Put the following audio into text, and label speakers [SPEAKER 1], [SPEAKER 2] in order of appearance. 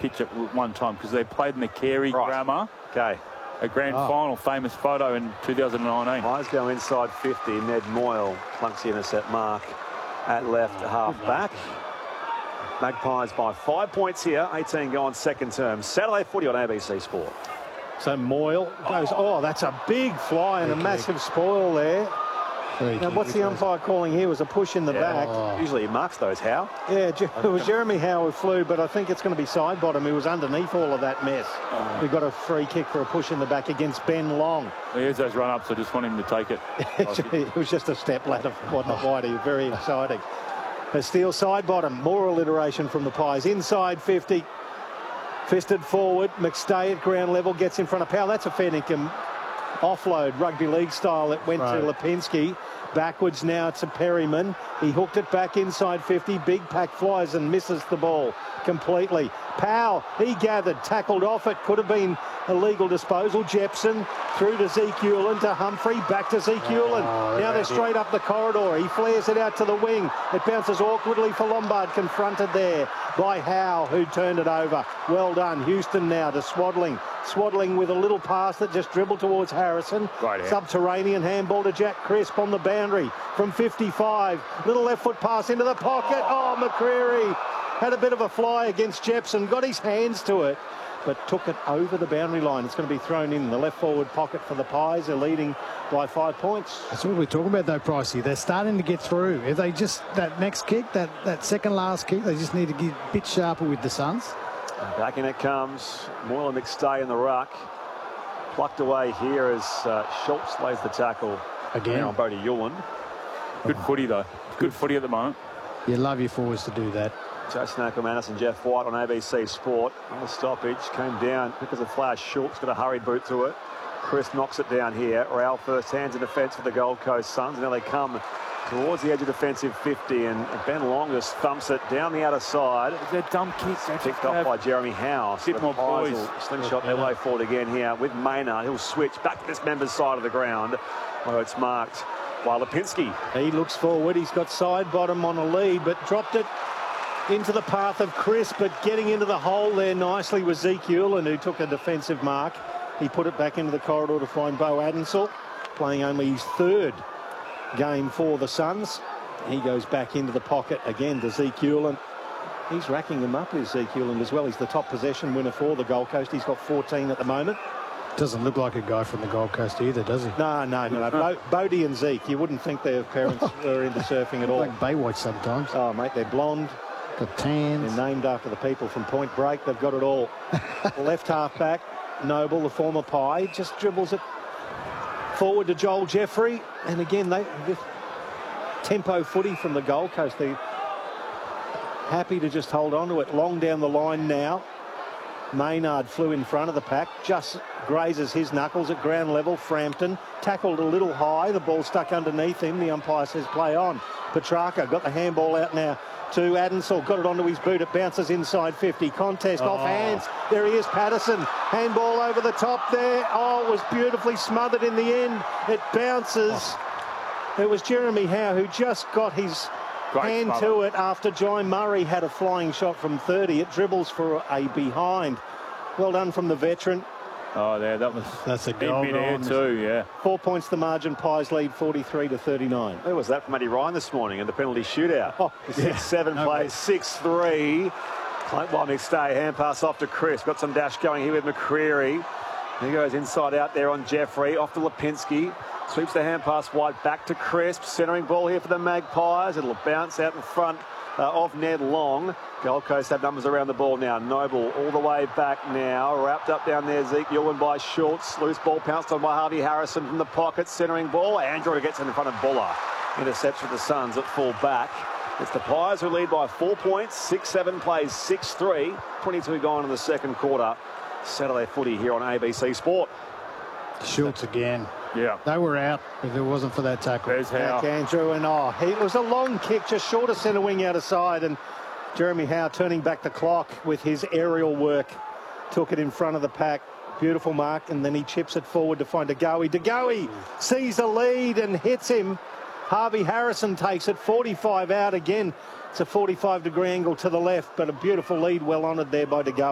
[SPEAKER 1] pitch at one time because they played in the Carey Grammar.
[SPEAKER 2] Okay.
[SPEAKER 1] A grand final, famous photo in 2019.
[SPEAKER 2] Pies go inside 50. Ned Moyle plunks the intercept mark at left half back. Magpies by 5 points here. 18 gone second term. Saturday footy on ABC Sport.
[SPEAKER 3] So Moyle goes, that's a big fly and a massive spoil there. Now, what's the umpire calling here? Was a push in the back.
[SPEAKER 2] Usually he marks those, Howe.
[SPEAKER 3] Yeah, it was Jeremy Howe who flew, but I think it's going to be side bottom. He was underneath all of that mess. We got a free kick for a push in the back against Ben Long.
[SPEAKER 1] Here's those run-ups. I just want him to take it.
[SPEAKER 3] It was just a step ladder for Whitey. Very exciting. A steel side bottom. More alliteration from the Pies. Inside 50. Fisted forward. McStay at ground level gets in front of Powell. That's a fair dinkum offload, rugby league style. It went to Lipinski. Backwards now to Perryman. He hooked it back inside 50. Big pack flies and misses the ball completely. Powell, he gathered, tackled off it. Could have been a legal disposal. Jepson through to Zeke Ulan, to Humphrey, back to Zeke Ulan. Now they're straight up the corridor. He flares it out to the wing. It bounces awkwardly for Lombard, confronted there by Howe, who turned it over. Well done. Houston now to Swaddling. Swaddling with a little pass that just dribbled towards Harrison. Subterranean handball to Jack Crisp on the boundary from 55. Little left foot pass into the pocket. Oh, McCreary had a bit of a fly against Jepson. Got his hands to it, but took it over the boundary line. It's going to be thrown in the left forward pocket for the Pies. They're leading by 5 points.
[SPEAKER 4] That's what we're talking about though, Pricey. They're starting to get through. If they just, that next kick, that second last kick, they just need to get a bit sharper with the Suns.
[SPEAKER 2] Back in it comes. Moyle and McStay in the ruck. Plucked away here as Schultz lays the tackle again on Bodie Ulan.
[SPEAKER 1] Good footy though. Good footy at the moment.
[SPEAKER 4] You love your forwards to do that.
[SPEAKER 2] Jason Ackermanis and Jeff White on ABC Sport. On the stoppage, came down because of Flash. Schultz got a hurried boot to it. Chris knocks it down here. Rowell first hands in defence for the Gold Coast Suns. Now they come towards the edge of defensive 50, and Ben Long just thumps it down the outer side.
[SPEAKER 1] They're dumb kicks.
[SPEAKER 2] Picked off by Jeremy Howe.
[SPEAKER 1] Bit more poise.
[SPEAKER 2] Slingshot their way forward again here with Maynard. He'll switch back to this member's side of the ground, where it's marked by Lipinski.
[SPEAKER 3] He looks forward. He's got side bottom on a lead, but dropped it into the path of Chris, but getting into the hole there nicely was Zeke Ulan, who took a defensive mark. He put it back into the corridor to find Bo Adensel, playing only his third game for the Suns. He goes back into the pocket again to Zeke Ulan. He's racking them up, is Zeke Ulan as well. He's the top possession winner for the Gold Coast. He's got 14 at the moment.
[SPEAKER 4] Doesn't look like a guy from the Gold Coast either, does he?
[SPEAKER 3] No. Bodie and Zeke, you wouldn't think their parents were into surfing at all.
[SPEAKER 4] Like Baywatch sometimes.
[SPEAKER 3] Oh, mate, they're blonde.
[SPEAKER 4] Got tans.
[SPEAKER 3] They're named after the people from Point Break. They've got it all. Left half back, Noble, the former Pie, just dribbles it forward to Joel Jeffrey. And again, they tempo footy from the Gold Coast. They're happy to just hold on to it. Long down the line now. Maynard flew in front of the pack, just grazes his knuckles at ground level. Frampton tackled a little high. The ball stuck underneath him. The umpire says play on. Petrarca got the handball out now to Adensel. Got it onto his boot. It bounces inside 50. Contest off hands. There he is, Patterson. Handball over the top there. Oh, it was beautifully smothered in the end. It bounces. It was Jeremy Howe who just got his hand to it after Jai Murray had a flying shot from 30. It dribbles for a behind. Well done from the veteran.
[SPEAKER 1] Oh, there, that's a goal there too, yeah.
[SPEAKER 3] 4 points the margin. Pies lead 43-39.
[SPEAKER 2] Where was that from Matty Ryan this morning in the penalty shootout? 6-7 plays, 6-3. By McStay, hand pass off to Chris. Got some dash going here with McCreary. He goes inside out there on Jeffrey, off to Lipinski. Sweeps the hand pass wide back to Crisp. Centering ball here for the Magpies. It'll bounce out in front of Ned Long. Gold Coast have numbers around the ball now. Noble all the way back now. Wrapped up down there, Zeke Ulan by Schultz. Loose ball pounced on by Harvey Harrison from the pocket. Centering ball. Andrew gets in front of Buller. Intercepts for the Suns at full back. It's the Pies who lead by 4 points. 6-7 plays 6-3. 22 gone in the second quarter. Saturday footy here on ABC Sport.
[SPEAKER 4] Schultz again.
[SPEAKER 1] Yeah.
[SPEAKER 4] They were out if it wasn't for that tackle.
[SPEAKER 1] There's Howe.
[SPEAKER 3] Back Andrew, and it was a long kick, just short of centre wing out of side, and Jeremy Howe turning back the clock with his aerial work. Took it in front of the pack. Beautiful mark, and then he chips it forward to find DeGoey. DeGoey sees a lead and hits him. Harvey Harrison takes it 45 out again. It's a 45-degree angle to the left, but a beautiful lead well honoured there by DeGoey.